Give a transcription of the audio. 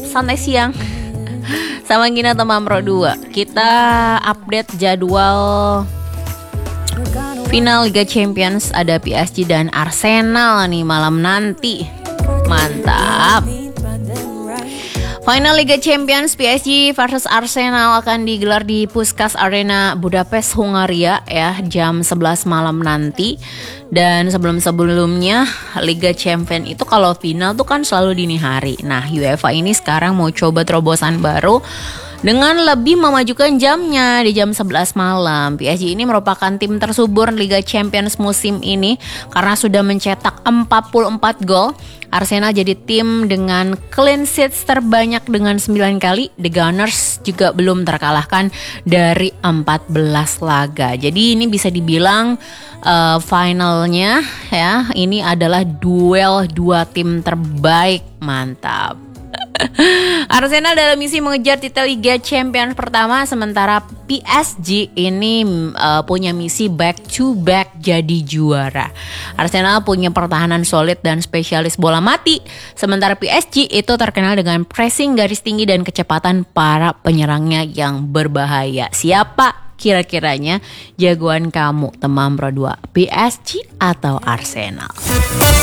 santai siang sama Gina teman Pro 2. Kita update jadwal final Liga Champions. Ada PSG dan Arsenal nih malam nanti. Mantap. Final Liga Champions PSG versus Arsenal akan digelar di Puskás Arena Budapest, Hungaria ya, jam 11 malam nanti. Dan sebelum-sebelumnya Liga Champions itu kalau final tuh kan selalu dini hari. Nah, UEFA ini sekarang mau coba terobosan baru dengan lebih memajukan jamnya di jam 11 malam. PSG ini merupakan tim tersubur Liga Champions musim ini karena sudah mencetak 44 gol. Arsenal jadi tim dengan clean sheets terbanyak dengan 9 kali. The Gunners juga belum terkalahkan dari 14 laga. Jadi ini bisa dibilang finalnya ya, ini adalah duel dua tim terbaik. Mantap. Arsenal dalam misi mengejar titel Liga Champions pertama, sementara PSG ini punya misi back to back jadi juara. Arsenal punya pertahanan solid dan spesialis bola mati, sementara PSG itu terkenal dengan pressing garis tinggi dan kecepatan para penyerangnya yang berbahaya. Siapa kira-kiranya jagoan kamu teman Pro 2, PSG atau Arsenal?